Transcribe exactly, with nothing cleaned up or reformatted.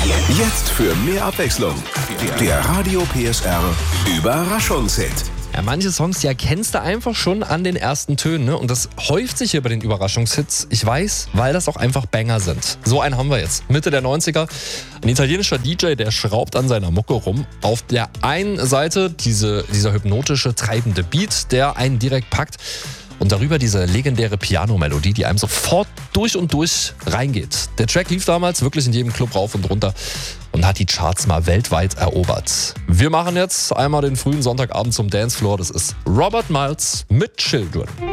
Jetzt für mehr Abwechslung. Der Radio P S R Überraschungshit. Ja, manche Songs, die erkennst du einfach schon an den ersten Tönen, ne? Und das häuft sich hier bei den Überraschungshits. Ich weiß, weil das auch einfach Banger sind. So einen haben wir jetzt. Mitte der neunziger. Ein italienischer D J, der schraubt an seiner Mucke rum. Auf der einen Seite diese, dieser hypnotische, treibende Beat, der einen direkt packt. Und darüber diese legendäre Piano-Melodie, die einem sofort durch und durch reingeht. Der Track lief damals wirklich in jedem Club rauf und runter und hat die Charts mal weltweit erobert. Wir machen jetzt einmal den frühen Sonntagabend zum Dancefloor. Das ist Robert Miles mit Children.